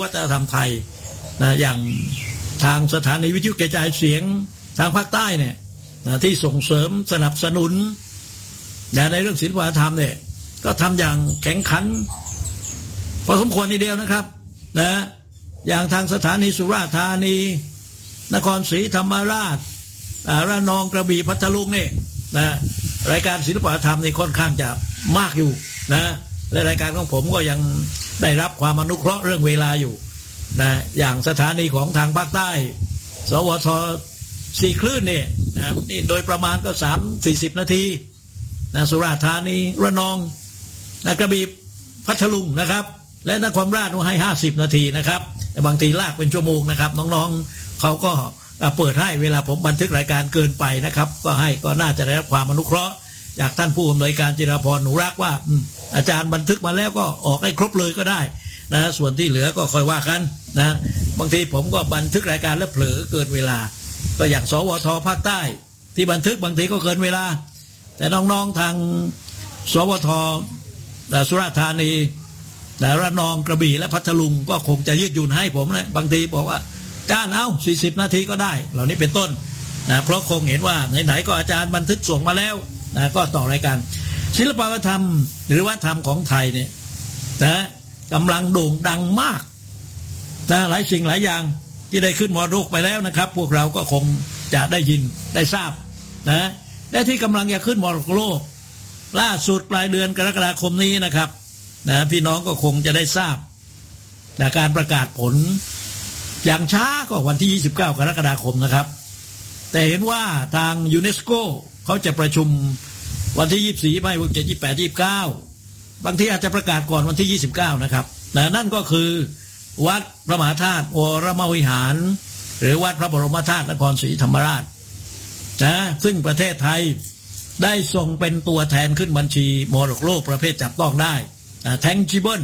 วัฒนธรรมไทยนะอย่างทางสถานีวิทยุกระจายเสียงทางภาคใต้เนี่ยนะที่ส่งเสริมสนับสนุนในเรื่องศิลปวัฒนธรรมเนี่ยก็ทำอย่างแข็งขันพอสมควรทีเดียวนะครับนะอย่างทางสถานีสุราษฎร์ธานีนครศรีธรรมราชระนองกระบี่พัทลุงนี่นะรายการศิลปวัฒนธรรมนี่ค่อนข้างจะมากอยู่นะและรายการของผมก็ยังได้รับความอนุเคราะห์เรื่องเวลาอยู่นะอย่างสถานีของทางภาคใต้สวท4 คลื่นนี่นะนี่โดยประมาณก็30-40 นาทีนะสุราษฎร์ธานีระนองนะกระบี่พัทลุงนะครับและนครราชให้50 นาทีนะครับแต่บางทีลากเป็นชั่วโมงนะครับน้องๆเขาก็เปิดให้เวลาผมบันทึกรายการเกินไปนะครับก็น่าจะได้รับความอนุเคราะห์จากท่านผู้อำนวยการจิราพรหนูรักว่าอาจารย์บันทึกมาแล้วก็ออกให้ครบเลยก็ได้นะส่วนที่เหลือก็ค่อยว่ากันนะบางทีผมก็บันทึกรายการแล้วเผลอเกินเวลาก็อย่างสวทภาคใต้ที่บันทึกบางทีก็เกินเวลาแต่น้องๆทางสวทสุราษฎร์ธานีระนองกระบี่และพัทลุงก็คงจะยืดหยุ่นให้ผมนะบางทีบอกว่าจ้าเอา40 นาทีก็ได้เหล่านี้เป็นต้นนะเพราะคงเห็นว่าไหนๆก็อาจารย์บันทึกส่งมาแล้วนะก็ต่อรายการศิลปวัฒนธรรมหรือวัฒนธรรมของไทยเนี่ยนะกำลังโด่งดังมากนะหลายสิ่งหลายอย่างที่ได้ขึ้นมรดกไปแล้วนะครับพวกเราก็คงจะได้ยินได้ทราบนะและที่กำลังจะขึ้นมรดกโลกล่าสุดปลายเดือนกรกฎาคมนี้นะครับนะพี่น้องก็คงจะได้ทราบนะการประกาศผลอย่างช้าก็วันที่29 กรกฎาคมนะครับแต่เห็นว่าทางยูเนสโกเขาจะประชุมวันที่24 ไม่วันที่28 29บางทีอาจจะประกาศก่อนวันที่29นะครับนั่นก็คือวัดพระมหาธาตุวรมวิหารหรือวัดพระบรมธาตุนครศรีธรรมราชนะซึ่งประเทศไทยได้ส่งเป็นตัวแทนขึ้นบัญชีมรดกโลกประเภทจับต้องได้tangible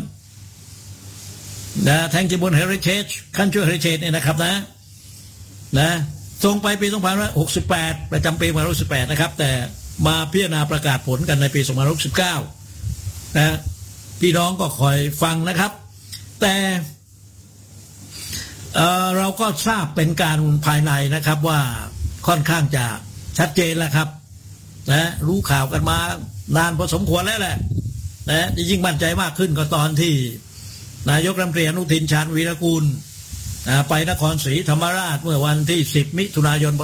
tangible heritage cultural heritage เนี่ยนะครับนะส่งไปปี2568ประจำปี2568นะครับแต่มาพิจารณาประกาศผลกันในปี2569นะพี่น้องก็คอยฟังนะครับแต่เราก็ทราบเป็นการภายในนะครับว่าค่อนข้างจะชัดเจนแล้วครับนะรู้ข่าวกันมานานพอสมควรแล้วแหละนะยิ่งมั่นใจมากขึ้นก็ตอนที่นายกรัฐมนตรีอนุทินชาญวีรกูลไปนครศรีธรรมราชเมื่อวันที่10 มิถุนายน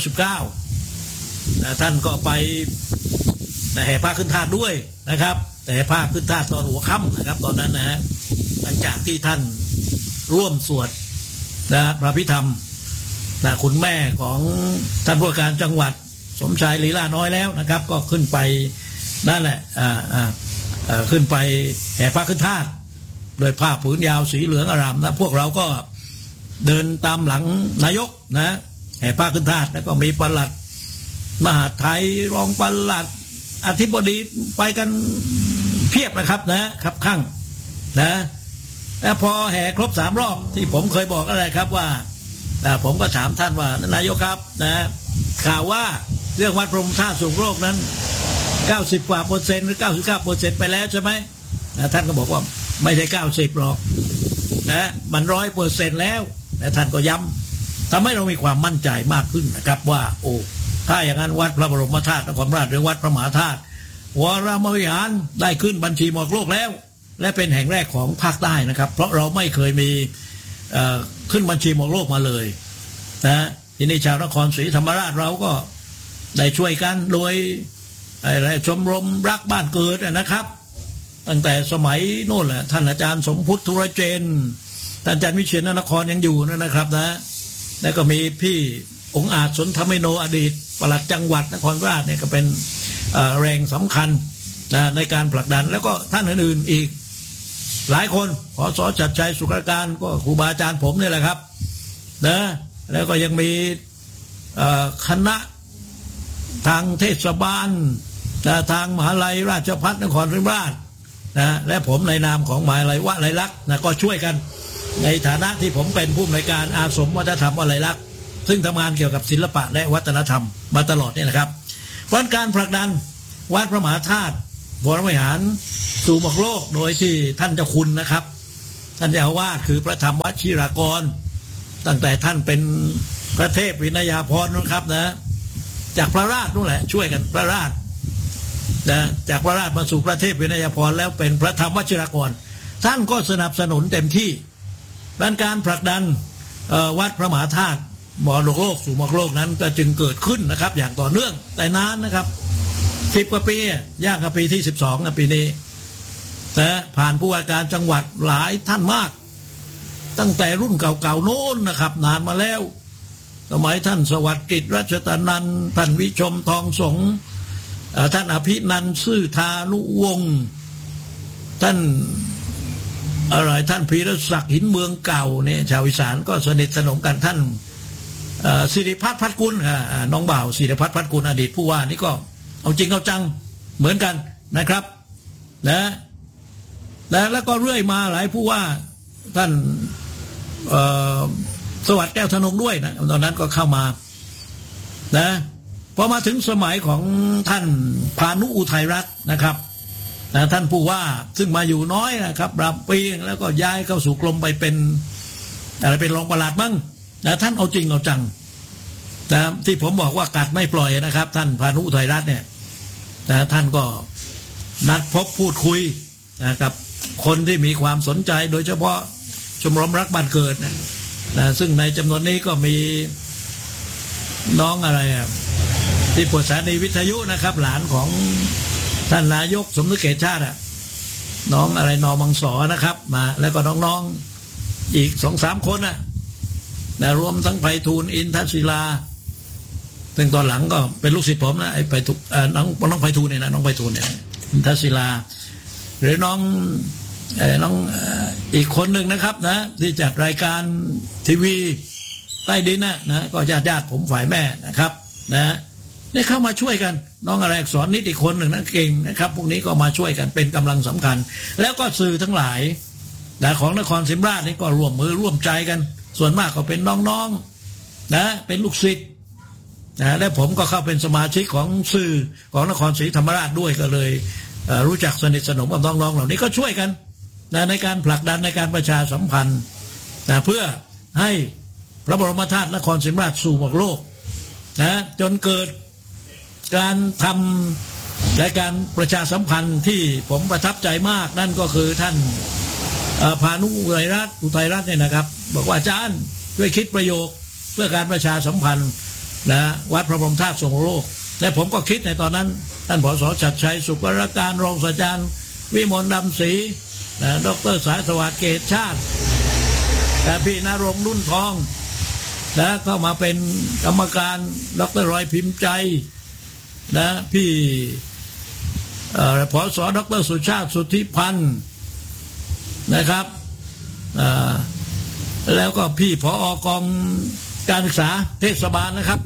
2519ท่านก็ไปแห่ผ้าขึ้นธาตุด้วยนะครับแต่ผ้าขึ้นธาตุตอนหัวค่ำนะครับตอนนั้นนะฮะหลังจากที่ท่านร่วมสวดพระพิธรรมคุณแม่ของท่านผู้ว่าการจังหวัดสมชายลีลาน้อยแล้วนะครับก็ขึ้นไปนั่นแหละขึ้นไปแห่ผ้าขึ้นธาตุโดยผ้าผืนยาวสีเหลืองอารามนะพวกเราก็เดินตามหลังนายกนะแห่ผ้าขึ้นธาตุแล้วก็มีปลัดมหาดไทยรองปลัดอธิบดีไปกันเพียบนะครับนะครับข้างนะแล้วพอแห่ครบ3 รอบที่ผมเคยบอกอะไรครับว่าผมก็ถามท่านว่านายกครับนะข่าวว่าเรื่องวัดพระบรมธาตุส่งโลกนั้น90 กว่า%หรือ 99% ไปแล้วใช่ไหมท่านก็บอกว่าไม่ใช่90หรอกนะมัน 100% แล้วแต่ท่านก็ย้ำทำให้เรามีความมั่นใจมากขึ้นนะครับว่าโอ้ถ้าอย่างนั้นวัดพระบรมธาตุนครราชหรือวัดพระมหาธาตุวรมวิหารได้ขึ้นบัญชีมรดกโลกแล้วและเป็นแห่งแรกของภาคใต้นะครับเพราะเราไม่เคยมีขึ้นบัญชีมรดกโลกมาเลยนะทีนี้ชาวนครศรีธรรมราชเราก็ได้ช่วยกันโดยชมรมรักบ้านเกิดนะครับตั้งแต่สมัยโน่นแหละท่านอาจารย์สมพุทธธุรเจนท่านอาจารย์วิเชียรนครยังอยู่นะครับนะแล้วก็มีพี่องค์อาจสนธรรมโนอดีตปลัดจังหวัดนครราชเนี่ยก็เป็นแรงสำคัญในการผลักดันแล้วก็ท่านอื่นๆอีกหลายคนผส.ชัดชัยสุขการก็ครูบาอาจารย์ผมนี่แหละครับนะแล้วก็ยังมีคณะทางเทศบาลทางมหาลัยราชภัฏนครราชนะและผมในนามของมหาลัยวลัยลักษณ์นะก็ช่วยกันในฐานะที่ผมเป็นผู้อำนวยการอาสมวัฒนธรรมวลัยลักษณ์ซึ่งทำงานเกี่ยวกับศิลปะและวัฒนธรรมมาตลอดนี่นะครับเพราะการผลักดันวัดพระมหาธาตุวรวิหารสู่มรดกโลกโดยที่ท่านเจ้าคุณนะครับท่านเจ้าอาวาสคือพระธรรมวชิรากรตั้งแต่ท่านเป็นพระเทพวินยาภรณ์นะครับนะจากพระราชนู่นแหละช่วยกันพระราชนะจากพระราชมาสู่พระเทพวินยาภรณ์แล้วเป็นพระธรรมวชิรากรท่านก็สนับสนุนเต็มที่ด้านการผลักดันวัดพระมหาธาตุมรดกโลกสู่มรดกโลกนั้นก็จึงเกิดขึ้นนะครับอย่างต่อเนื่องแต่นานนะครับ10 กว่าปีย่างกับปีที่12นะปีนี้นะผ่านผู้ว่าการจังหวัดหลายท่านมากตั้งแต่รุ่นเก่าๆโน้นนะครับนานมาแล้วสมัยท่านสวัสดิ์กิจรัชตานันท์ท่านวิชมทองสงฆ์ท่านอภินันท์ซื่อธานุวงศ์ท่านท่านพีรศักดิ์หินเมืองเก่าเนี่ยชาวอีสานก็สนิทสนมกันท่านศิริพัฒน์พัฒกุลน้องบ่าวศิริพัฒน์พัฒกุลอดีตผู้ว่านี่ก็เอาจริงเอาจังเหมือนกันนะครับนะแล้วก็เรื่อยมาหลายผู้ว่าท่านสวัสดิ์แก้วธนงด้วยนะตอนนั้นก็เข้ามานะพอมาถึงสมัยของท่านพานุอุทัยรัตน์นะครับนะท่านผู้ว่าซึ่งมาอยู่น้อยนะครับรับปีแล้วก็ย้ายเข้าสู่กรมไปเป็นเป็นรองปลัดบ้างนะท่านเอาจริงเอาจังนะที่ผมบอกว่ากัดไม่ปล่อยนะครับท่านพานุอุทัยรัตน์เนี่ยนะท่านก็นัดพบพูดคุยนะครับคนที่มีความสนใจโดยเฉพาะชมรมรักบ้านเกิดนะซึ่งในจำนวนนี้ก็มีน้องที่ปวดสถานีวิทยุนะครับหลานของท่านนายกสมนึกเกษชาติน้องนอมังสอนะครับมาแล้วก็น้องๆอีก 2-3 คนนะรวมทั้งไพฑูรย์อินทศิลาซึ่งตอนหลังก็เป็นลูกศิษย์ผมนะไอ้ไพฑูรย์น้องไพฑูรย์เนี่ยนะน้องไพฑูรย์เนี่ยอินทศิลาหรือน้องอีกคนหนึ่งนะครับนะที่จัดรายการทีวีใต้ดินนะก็ญาติผมฝ่ายแม่นะครับนะได้เข้ามาช่วยกันน้องอักษรนิดอีกคนหนึ่งนะเก่งนะครับพวกนี้ก็มาช่วยกันเป็นกำลังสำคัญแล้วก็สื่อทั้งหลายของนครศรีธรรมราชนี่ก็ร่วมมือร่วมใจกันส่วนมากก็เป็นน้องๆนะเป็นลูกศิษย์นะและผมก็เข้าเป็นสมาชิกของสื่อของนครศรีธรรมราชด้วยก็เลยรู้จักสนิทสนมกับน้องๆเหล่านี้ก็ช่วยกันนะในการผลักดันในการประชาสัมพันธ์นะเพื่อให้พระบรมธาตุนครศรีธรรมราชสู่มรดกโลกนะจนเกิดการทำและการประชาสัมพันธ์ที่ผมประทับใจมากนั่นก็คือท่านพานุอุทัยรัตน์เนี่ยนะครับบอกว่าอาจารย์ช่วยคิดประโยคเพื่อการประชาสัมพันธ์นะวัดพระบรมธาตุสู่มรดกโลกและผมก็คิดในตอนนั้นท่านผอ.ชัดชัยสุขรการรองศาสตราจารย์วิมลดำศรีดร.สายสวัสดิ์เกษชาติพี่ณรงค์นุ่นทองเข้ามาเป็นกรรมการดร.รอยพิมพ์ใจนะพี่ผอ.ดร.สุชาติสุทธิพันธ์นะครับแล้วก็พี่ผอ.กองการศึกษาเทศบาลนะครับ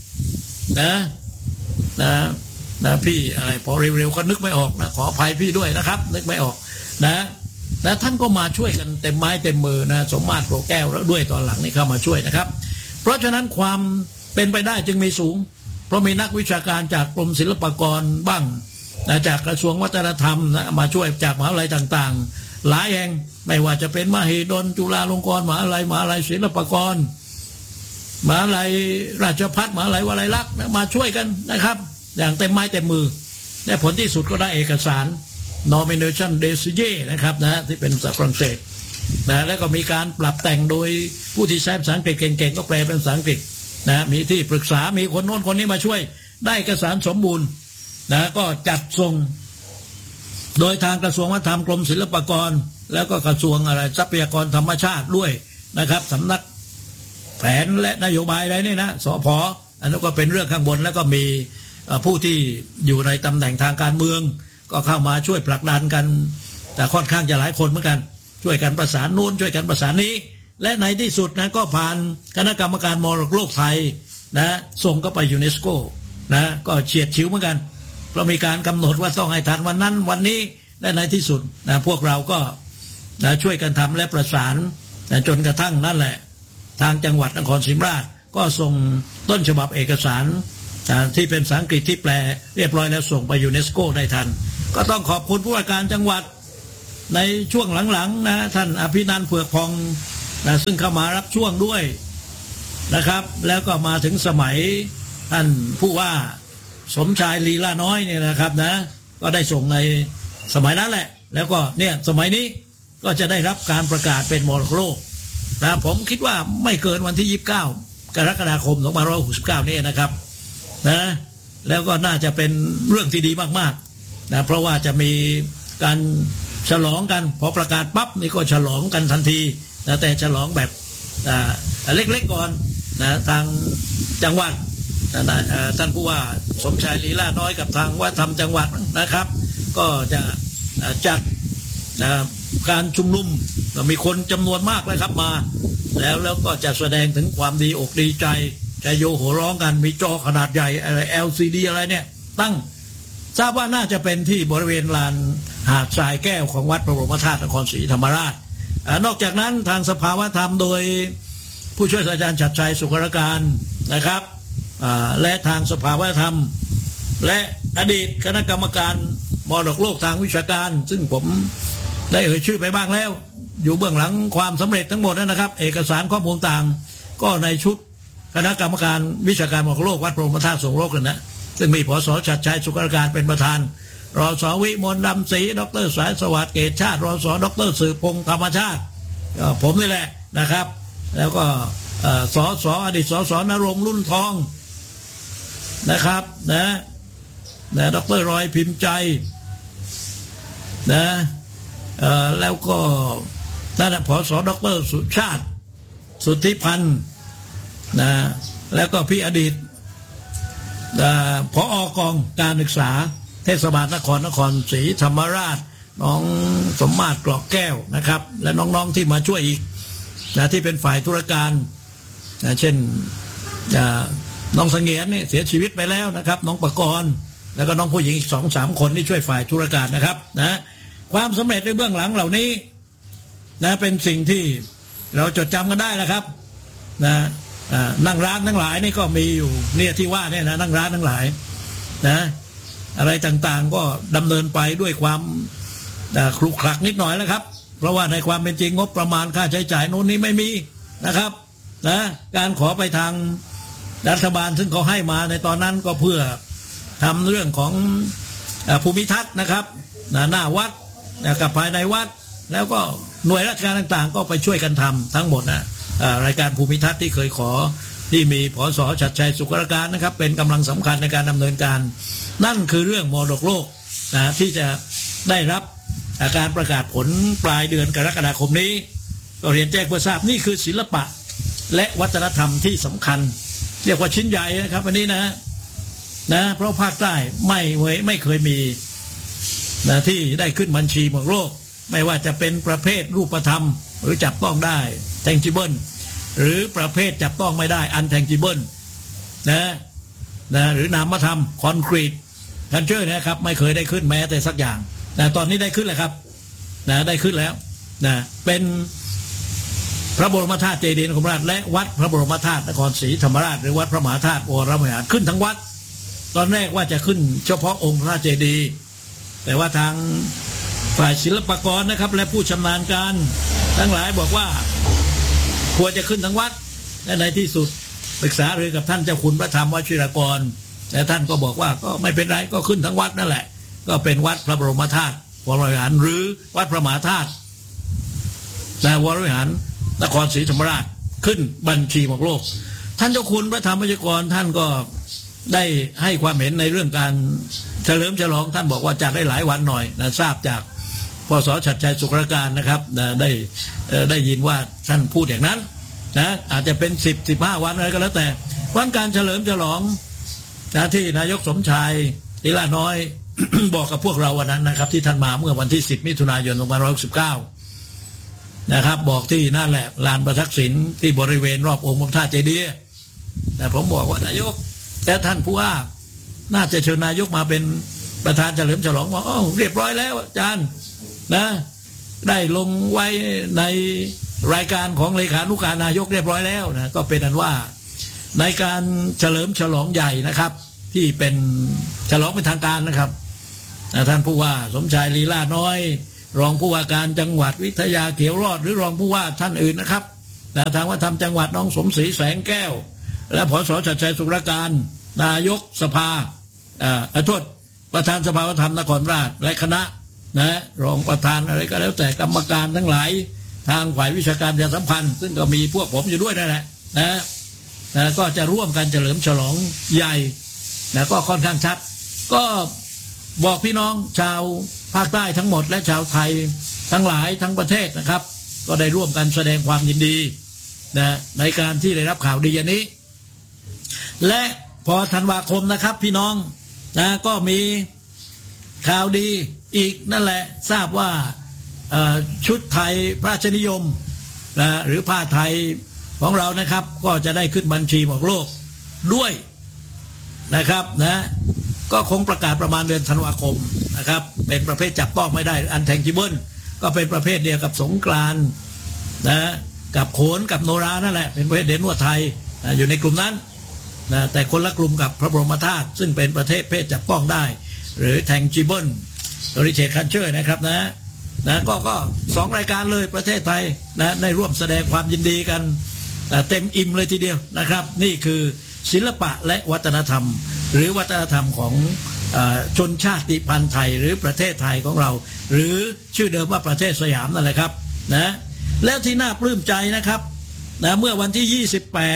นะพี่พอเร็วๆก็นึกไม่ออกนะขออภัยพี่ด้วยนะครับนึกไม่ออกนะท่านก็มาช่วยกันเต็มไม้เต็มมือนะสมมาตรโปรแก้วแล้วด้วยตอนหลังนี่เข้ามาช่วยนะครับเพราะฉะนั้นความเป็นไปได้จึงมีสูงเพราะมีนักวิชาการจากกรมศิลปากรบ้างนะจากกระทรวงวัฒนธรรมนะมาช่วยจากมหาวิทยาลัยต่างๆหลายแห่งไม่ว่าจะเป็นมหิดลจุฬาลงกรณ์มหาวิทยาลัยศิลปากรมหาวิทยาลัยราชภัฏมหาวิทยาลัยวลัยลักษณ์มาช่วยกันนะครับอย่างเต็มไม้เต็มมือและผลที่สุดก็ได้เอกสาร nomination dossier นะครับนะที่เป็นภาษาฝรั่งเศสนะแล้วก็มีการปรับแต่งโดยผู้ที่ใช้ภาษาอังกฤษเก่งๆก็แปลเป็นภาษาอังกฤษนะมีที่ปรึกษามีคนโน้นคนนี้มาช่วยได้เอกสารสมบูรณ์นะก็จัดส่งโดยทางกระทรวงวัฒนธรรมกรมศิลปากรแล้วก็กระทรวงทรัพยากรธรรมชาติด้วยนะครับสำนักแผนและนโยบายอะไรนี่นะสผ.อันนั้นก็เป็นเรื่องข้างบนแล้วก็มีผู้ที่อยู่ในตำแหน่งทางการเมืองก็เข้ามาช่วยผลักดันกันแต่ค่อนข้างจะหลายคนเหมือนกันช่วยกันประสานนู้นช่วยกันประสานนี้และในที่สุดนะก็ผ่านคณะกรรมการมรดกโลกไทยนะส่งก็ไปยูเนสโกนะก็เฉียดฉิวเหมือนกันเพราะมีการกำหนดว่าต้องให้ทันวันนั้นวันนี้และในที่สุดนะพวกเราก็นะช่วยกันทำและประสานนะจนกระทั่งนั่นแหละทางจังหวัดนครศรีธรรมราชก็ส่งต้นฉบับเอกสารที่เป็นภาษาอังกฤษที่แปลเรียบร้อยแล้วส่งไปยูเนสโกได้ทันก็ต้องขอบคุณผู้ว่าการจังหวัดในช่วงหลังๆนะท่านอภินันท์เผือกพองนะซึ่งเข้ามารับช่วงด้วยนะครับแล้วก็มาถึงสมัยท่านผู้ว่าสมชายลีลาน้อยเนี่ยนะครับนะก็ได้ส่งในสมัยนั้นแหละแล้วก็เนี่ยสมัยนี้ก็จะได้รับการประกาศเป็นมรดกโลกนะผมคิดว่าไม่เกินวันที่29กรกฎาคม2569นี่นะครับนะแล้วก็น่าจะเป็นเรื่องที่ดีมากๆนะเพราะว่าจะมีการฉลองกันพอประกาศปั๊บนี่ก็ฉลองกันทันทีนะแต่ฉลองแบบเล็กๆก่อนนะทางจังหวัดท่านผู้ว่าสมชายลีลาน้อยกับทางวัฒนธรรมจังหวัดนะครับก็จะจัดการชุมนุมมีคนจำนวนมากเลยครับมาแล้วก็จะแสดงถึงความดีอกดีใจใจโยโห่ร้องกันมีจอขนาดใหญ่อะไร LCD อะไรเนี่ยตั้งทราบว่าน่าจะเป็นที่บริเวณลานหาดทรายแก้วของวัดพระบรมธาตุนครศรีธรรมราชนอกจากนั้นทางสภาวัฒนธรรมโดยผู้ช่วยศาสตราจารย์ชัดชัยสุขรการนะครับและทางสภาวัฒนธรรมและอดีตคณะกรรมการมรดกโลกทางวิชาการซึ่งผมได้เอ่ยชื่อไปบ้างแล้วอยู่เบื้องหลังความสำเร็จทั้งหมดนะครับเอกสารข้อมูลต่างก็ในชุดคณะกรรมการวิชาการมรดกโลกวัดพระบรมธาตุสงฆ์โลกนะซึ่งมีผส.ชัดชัยสุขรการเป็นประธานรส.วิมลดำศรีดร.สายสวัสดิ์เกตชาติรส.ดร.สืบพงษ์ธรรมชาติผมนี่แหละนะครับแล้วก็สสอดีตสสนรงค์รุ่นทองนะครับนะดร.รอยพิมพ์ใจนะแล้วก็นั่นผส.ดร.สุชาติสุทธิพันธ์นะแล้วก็พี่อดีตผอกองการศึกษาเทศบาลนครศรีธรรมราชน้องสมมาตรกรอกแก้วนะครับและน้องๆที่มาช่วยอีกนะที่เป็นฝ่ายธุรการนะเช่นน้องเสงียนนี่เสียชีวิตไปแล้วนะครับน้องประกรณ์แล้วก็น้องผู้หญิงอีก 2-3 คนที่ช่วยฝ่ายธุรการนะครับนะความสำเร็จในเบื้องหลังเหล่านี้นะเป็นสิ่งที่เราจดจำกันได้นะครับนะนั่งร้านทั้งหลายนี่ก็มีอยู่เนี่ยที่ว่าเนี่ยนะนั่งร้านทั้งหลายนะอะไรต่างๆก็ดำเนินไปด้วยความคลุกคลักนิดหน่อยแล้วครับเพราะว่าในความเป็นจริงงบประมาณค่าใช้จ่ายโน้นนี้ไม่มีนะครับนะการขอไปทางรัฐบาลซึ่งเขาให้มาในตอนนั้นก็เพื่อทำเรื่องของภูมิทัศน์นะครับหน้าวัดกับภายในวัดแล้วก็หน่วยราชการต่างๆก็ไปช่วยกันทำทั้งหมดนะรายการภูมิทัศน์ที่เคยขอที่มีผส.ชัดชัยสุขรการนะครับเป็นกำลังสำคัญในการดำเนินการนั่นคือเรื่องมรดกโลกนะที่จะได้รับการประกาศผลปลายเดือนกรกฎาคมนี้ก็เรียนแจ้งเพื่อทราบนี่คือศิลปะและวัฒนธรรมที่สำคัญเรียกว่าชิ้นใหญ่นะครับวันนี้นะเพราะภาคใต้ไม่เคยมีนะที่ได้ขึ้นบัญชีมรดกโลกไม่ว่าจะเป็นประเภทรูปธรรมหรือจับต้องได้ tangible หรือประเภทจับต้องไม่ได้ untangible นะหรือนามธรรม concrete ทันเจอร์นะครับไม่เคยได้ขึ้นแม้แต่สักอย่างนะตอนนี้ได้ขึ้นแล้วครับนะได้ขึ้นแล้วนะเป็นพระบรมธาตุเจดีย์นครราชและวัดพระบรมธาตุนครศรีธรรมราชหรือวัดพระมหาธาตุวรมหาขึ้นทั้งวัดตอนแรกว่าจะขึ้นเฉพาะองค์พระเจดีย์แต่ว่าทางฝ่ายศิลปากรนะครับและผู้ชำนาญการทั้งหลายบอกว่าควรจะขึ้นทั้งวัดและในที่สุดปรึกษารือกับท่านเจ้าคุณพระธรรมวชิรกรแต่ท่านก็บอกว่าก็ไม่เป็นไรก็ขึ้นทั้งวัดนั่นแหละก็เป็นวัดพระบรมธาตุวรวิหารหรือวัดพระมหาธาตุวรวิหารนครศรีธรรมราชขึ้นบัญชีมรดกโลกท่านเจ้าคุณพระธรรมวชิรกรท่านก็ได้ให้ความเห็นในเรื่องการเฉลิมฉลองท่านบอกว่าจัดได้หลายวันหน่อยนะทราบจากพศ.ชัดชัยสุขรการนะครับได้ยินว่าท่านพูดอย่างนั้นนะอาจจะเป็น10-15 วันอะไรก็แล้วแต่วันการเฉลิมฉลองนะที่นายกสมชายลีลาน้อย บอกกับพวกเราวันนั้นนะครับที่ท่านมาเมื่อวันที่10 มิถุนายน 2569นะครับบอกที่นั่นแหละลานประทักษิณที่บริเวณรอบองค์พระธาตุเจดีย์แต่ผมบอกว่านายกแต่ท่านผู้ว่าน่าจะเชิญนายกมาเป็นประธานเฉลิมฉลองว่าเรียบร้อยแล้วอาจารย์นะได้ลงไว้ในรายการของเลขานุการนายกเรียบร้อยแล้วนะก็เป็นอันว่าในการเฉลิมฉลองใหญ่นะครับที่เป็นฉลองเป็นทางการนะครับท่านผู้ว่าสมชายลีลาน้อยรองผู้ว่าการจังหวัดวิทยาเขียวรอดหรือรองผู้ว่าท่านอื่นนะครับแต่ทางวัฒนธรรมจังหวัดน้องสมศรีแสงแก้วและผส.ชัดชัยสุรการนายกสภาโทษประธานสภาวัฒนธรรมนครราชและคณะนะรองประธานอะไรก็แล้วแต่กรรมการทั้งหลายทางฝ่ายวิชาการประชาสัมพันธ์ซึ่งก็มีพวกผมอยู่ด้วยนั่นแหละนะก็จะร่วมกันเฉลิมฉลองใหญ่นะก็ค่อนข้างชัดก็บอกพี่น้องชาวภาคใต้ทั้งหมดและชาวไทยทั้งหลายทั้งประเทศนะครับก็ได้ร่วมกันแสดงความยินดีนะในการที่ได้รับข่าวดีอันนี้และพอธันวาคมนะครับพี่น้องนะก็มีข่าวดีอีกนั่นแหละทราบว่าชุดไทยพระราชนิยมนะหรือผ้าไทยของเรานะครับก็จะได้ขึ้นบัญชีหมวกโลกด้วยนะครับนะก็คงประกาศประมาณเดือนธันวาคมนะครับเป็นประเภทจับต้องไม่ได้อันแทงจิเบิลก็เป็นประเภทเดียวกับสงกรานต์นะกับโขนกับโนรานั่นแหละเป็นประเภทเด่นนวดไทยอยู่ในกลุ่มนั้นนะแต่คนละกลุ่มกับพระบรมธาตุซึ่งเป็นประเภทจับต้องได้หรือแทงจิเบิลโดยเฉดคันเชอร์นะครับนะก็2รายการเลยประเทศไทยนะได้ร่วมแสดงความยินดีกันเต็มอิ่มเลยทีเดียวนะครับนี่คือศิลปะและวัฒนธรรมหรือวัฒนธรรมของชนชาติพันธุ์ไทยหรือประเทศไทยของเราหรือชื่อเดิมว่าประเทศสยามนั่นแหละครับนะแล้วที่น่าปลื้มใจนะครับนะเมื่อวันที่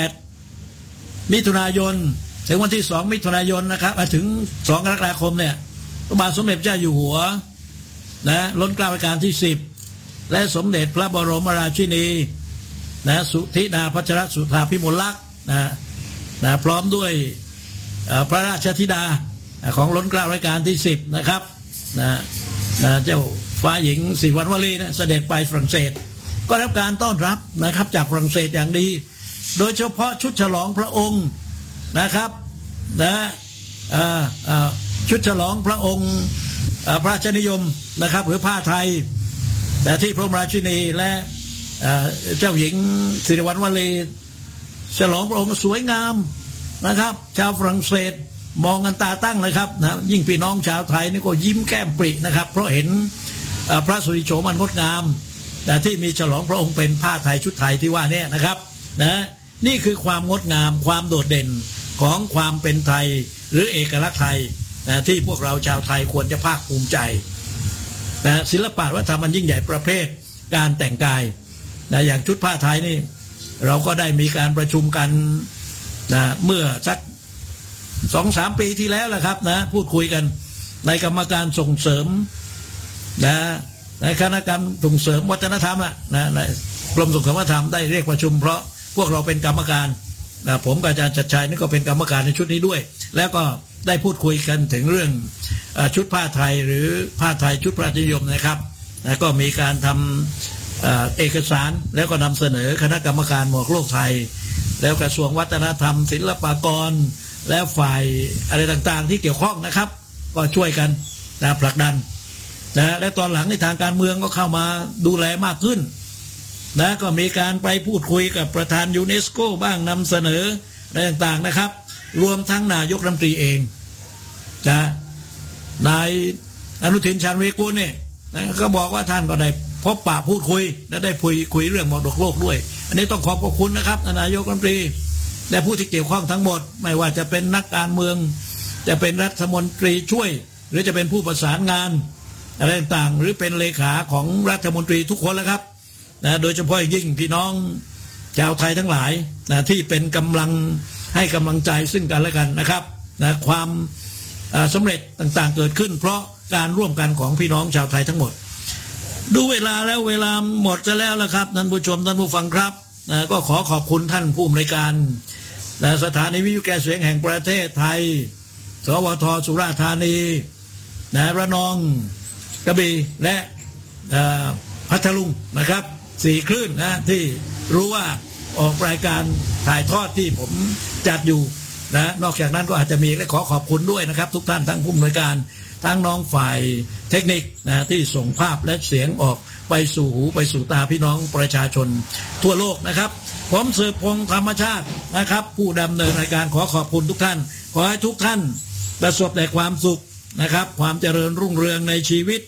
28มิถุนายนถึงวันที่2มิถุนายนนะครับถึง2กรกฎาคมเนี่ยพระบาทสมเด็จพระเจ้าอยู่หัวนะล้นเกล้ารัชกาลที่10และสมเด็จพระบรมราชินีนะสุธิดาพัชรสุธาพิมลลักษณ์นะพร้อมด้วยพระราชธิดาของล้นเกล้ารัชกาลที่10นะครับนะเจ้าฟ้าหญิงสิริวัณวลีนะเสด็จไปฝรั่งเศสก็รับการต้อนรับนะครับจากฝรั่งเศสอย่างดีโดยเฉพาะชุดฉลองพระองค์นะครับนะชุดฉลองพระองค์พระราชนิยมนะครับหรือผ้าไทยแต่ที่พระบรมราชินีและเจ้าหญิงสิริวัณวลีฉลองพระองค์สวยงามนะครับชาวฝรั่งเศสมองกันตาตั้งเลยครับนะยิ่งพี่น้องชาวไทยนี่ก็ยิ้มแก้มปรินะครับเพราะเห็นพระสุริโฉมอันงดงามแต่ที่มีฉลองพระองค์เป็นผ้าไทยชุดไทยที่ว่านี่นะครับนะนี่คือความงดงามความโดดเด่นของความเป็นไทยหรือเอกลักษณ์ไทยนะที่พวกเราชาวไทยควรจะภาคภูมิใจนะศิลปะวัฒนธรรมมันยิ่งใหญ่ประเภทการแต่งกายนะอย่างชุดผ้าไทยนี่เราก็ได้มีการประชุมกันนะเมื่อสัก 2-3 ปีที่แล้วแหละครับนะพูดคุยกันในกรรมการส่งเสริมนะในคณะกรรมส่งเสริมวัฒนธรรมนะกรมส่งเสริมวัฒนธรรมได้เรียกประชุมเพราะพวกเราเป็นกรรมการนะผมกับอาจารย์ชัดชัยนี่ก็เป็นกรรมการในชุดนี้ด้วยแล้วก็ได้พูดคุยกันถึงเรื่องชุดผ้าไทยหรือผ้าไทยชุดพระราชนิยมนะครับนะก็มีการทำเอกสารแล้วก็นำเสนอคณะกรรมการหมวกโลกไทยแล้วกระทรวงวัฒนธรรมศิลปากรและฝ่ายอะไรต่างๆที่เกี่ยวข้องนะครับก็ช่วยกันนะผลักดันนะและตอนหลังในทางการเมืองก็เข้ามาดูแลมากขึ้นนะก็มีการไปพูดคุยกับประธานยูเนสโกบ้างนำเสนออะไรต่างๆนะครับรวมทั้งนายกรัฐมนตรีเองนะนายอนุทินชาญวีรกูลเนี่ยนะก็บอกว่าท่านก็ได้พบปะพูดคุยและได้คุยเรื่องมรดกโลกด้วยอันนี้ต้องขอบคุณนะครับนายกรัฐมนตรีและผู้ที่เกี่ยวข้องทั้งหมดไม่ว่าจะเป็นนักการเมืองจะเป็นรัฐมนตรีช่วยหรือจะเป็นผู้ประสานงานอะไรต่างๆหรือเป็นเลขาของรัฐมนตรีทุกคนแล้วครับนะโดยเฉพาะยิ่งพี่น้องชาวไทยทั้งหลายนะที่เป็นกำลังให้กำลังใจซึ่งกันและกันนะครับนะความสำเร็จต่างๆเกิดขึ้นเพราะการร่วมกันของพี่น้องชาวไทยทั้งหมดดูเวลาแล้วเวลาหมดจะแล้วละครับท่านผู้ชมท่านผู้ฟังครับนะก็ขอขอบคุณท่านผู้อำนวยการนะสถานีวิทยุกระจายเสียงแห่งประเทศไทยสวท.สุราษฎร์ธานีนะระนองกระบี่และพัทลุงนะครับ4 คลื่นนะที่รู้ว่าออกรายการถ่ายทอดที่ผมจัดอยู่นะนอกจากนั้นก็อาจจะมีและขอขอบคุณด้วยนะครับทุกท่านทั้งผู้อำนวยการทั้งน้องฝ่ายเทคนิคนะที่ส่งภาพและเสียงออกไปสู่หูไปสู่ตาพี่น้องประชาชนทั่วโลกนะครับผมสืบพงษ์ธรรมชาตินะครับผู้ดำเนินรายการขอขอบคุณทุกท่านขอให้ทุกท่านประสบแต่ความสุขนะครับความเจริญรุ่งเรืองในชีวิต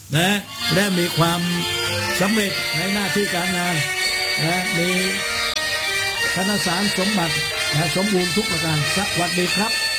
นะและมีความสำเร็จในหน้าที่การงานนะมีธนสารสมบัติสมบูรณ์ทุกประการสวัสดีครับ